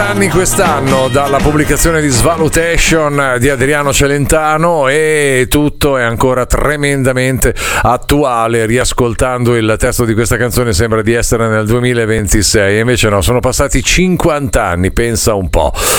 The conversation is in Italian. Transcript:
anni quest'anno dalla pubblicazione di Svalutation di Adriano Celentano e tutto è ancora tremendamente attuale. Riascoltando il testo di questa canzone sembra di essere nel 2026, invece no, sono passati 50 anni, pensa un po'.